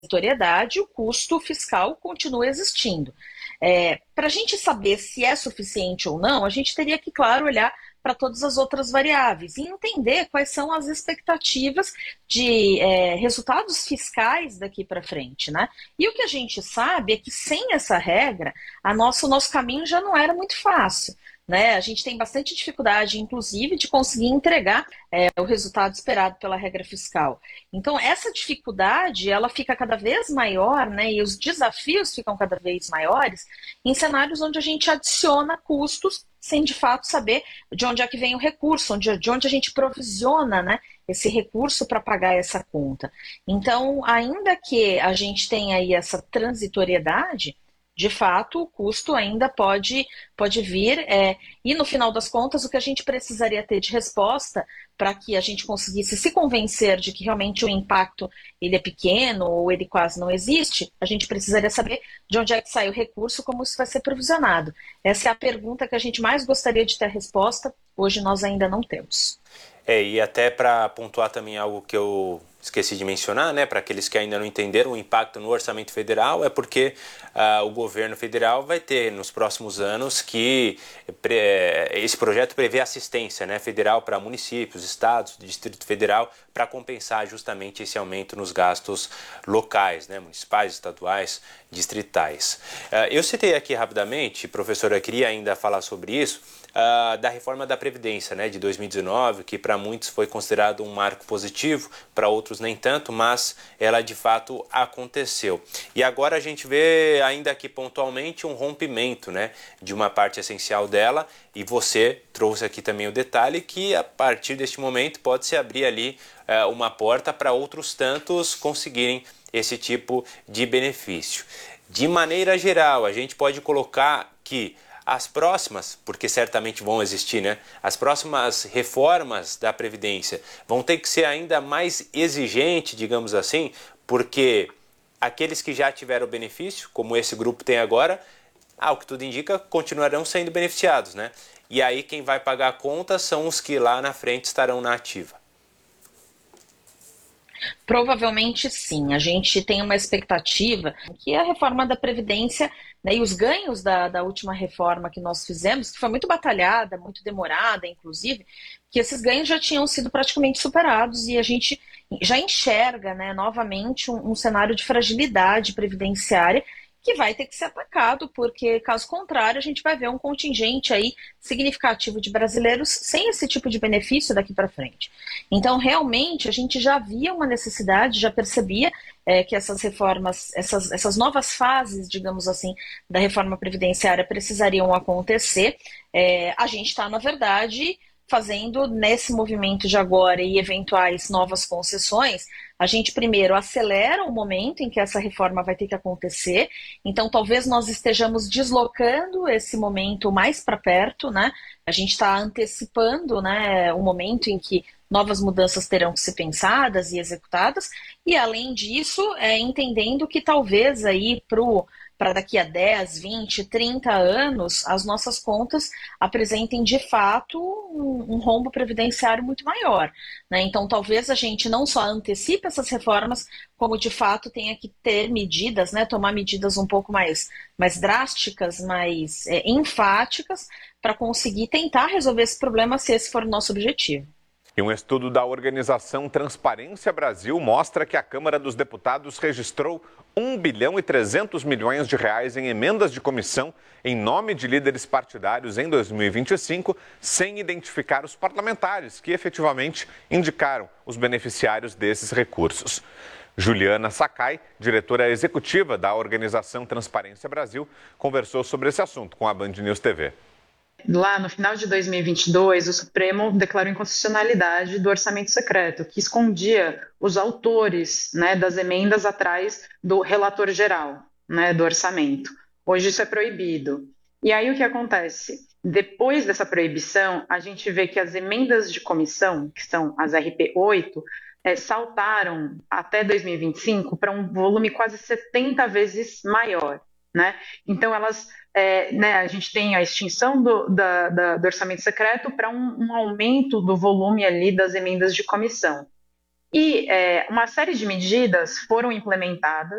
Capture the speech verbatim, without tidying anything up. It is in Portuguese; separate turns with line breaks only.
transitoriedade, o custo fiscal continua existindo. É, para a gente saber se é suficiente ou não, a gente teria que, claro, olhar para todas as outras variáveis e entender quais são as expectativas de é, resultados fiscais daqui para frente, né? E o que a gente sabe é que sem essa regra, a nossa, o nosso caminho já não era muito fácil. Né? A gente tem bastante dificuldade, inclusive, de conseguir entregar é, o resultado esperado pela regra fiscal. Então, essa dificuldade, ela fica cada vez maior, né? E os desafios ficam cada vez maiores em cenários onde a gente adiciona custos sem, de fato, saber de onde é que vem o recurso, onde, de onde a gente provisiona, né, esse recurso para pagar essa conta. Então, ainda que a gente tenha aí essa transitoriedade, de fato, o custo ainda pode, pode vir, é, e no final das contas, o que a gente precisaria ter de resposta para que a gente conseguisse se convencer de que realmente o impacto ele é pequeno ou ele quase não existe, a gente precisaria saber de onde é que sai o recurso, como isso vai ser provisionado. Essa é a pergunta que a gente mais gostaria de ter resposta, hoje nós ainda não temos.
É, e até para pontuar também algo que eu esqueci de mencionar, né, para aqueles que ainda não entenderam o impacto no orçamento federal, é porque uh, o governo federal vai ter nos próximos anos que pre, esse projeto prevê assistência, né, federal para municípios, estados, Distrito Federal, para compensar justamente esse aumento nos gastos locais, né, municipais, estaduais, distritais. Uh, eu citei aqui rapidamente, professora, eu queria ainda falar sobre isso, Uh, da reforma da Previdência, né, de dois mil e dezenove, que para muitos foi considerado um marco positivo, para outros nem tanto, mas ela de fato aconteceu. E agora a gente vê ainda aqui pontualmente um rompimento, né, de uma parte essencial dela, e você trouxe aqui também o detalhe que a partir deste momento pode se abrir ali uh, uma porta para outros tantos conseguirem esse tipo de benefício. De maneira geral, a gente pode colocar que as próximas, porque certamente vão existir, né? As próximas reformas da Previdência vão ter que ser ainda mais exigentes, digamos assim, porque aqueles que já tiveram benefício, como esse grupo tem agora, ao que tudo indica, continuarão sendo beneficiados, né? E aí quem vai pagar a conta são os que lá na frente estarão na ativa.
Provavelmente sim. A gente tem uma expectativa que a reforma da Previdência, né, e os ganhos da, da última reforma que nós fizemos, que foi muito batalhada, muito demorada, inclusive, que esses ganhos já tinham sido praticamente superados e a gente já enxerga, né, novamente um, um cenário de fragilidade previdenciária que vai ter que ser atacado, porque, caso contrário, a gente vai ver um contingente aí significativo de brasileiros sem esse tipo de benefício daqui para frente. Então, realmente, a gente já via uma necessidade, já percebia é, que essas reformas, essas, essas novas fases, digamos assim, da reforma previdenciária precisariam acontecer. É, a gente está, na verdade, fazendo nesse movimento de agora e eventuais novas concessões, a gente primeiro acelera o momento em que essa reforma vai ter que acontecer, então talvez nós estejamos deslocando esse momento mais para perto, né? A gente está antecipando, né, o momento em que novas mudanças terão que ser pensadas e executadas, e além disso, é, entendendo que talvez aí para daqui a dez, vinte, trinta anos, as nossas contas apresentem de fato um, um rombo previdenciário muito maior, né? Então talvez a gente não só antecipe essas reformas, como de fato tenha que ter medidas, né, tomar medidas um pouco mais, mais drásticas, mais é, enfáticas, para conseguir tentar resolver esse problema, se esse for o nosso objetivo.
E um estudo da organização Transparência Brasil mostra que a Câmara dos Deputados registrou um bilhão e trezentos milhões de reais em emendas de comissão em nome de líderes partidários em dois mil e vinte e cinco, sem identificar os parlamentares que efetivamente indicaram os beneficiários desses recursos. Juliana Sakai, diretora executiva da organização Transparência Brasil, conversou sobre esse assunto com a Band News T V.
Lá no final de dois mil e vinte e dois, o Supremo declarou inconstitucionalidade do orçamento secreto, que escondia os autores, né, das emendas atrás do relator geral, né, do orçamento. Hoje isso é proibido. E aí o que acontece? Depois dessa proibição, a gente vê que as emendas de comissão, que são as R P oito, é, saltaram até dois mil e vinte e cinco para um volume quase setenta vezes maior, né? Então elas É, né, a gente tem a extinção do, da, da, do orçamento secreto para um, um aumento do volume ali das emendas de comissão. E é, uma série de medidas foram implementadas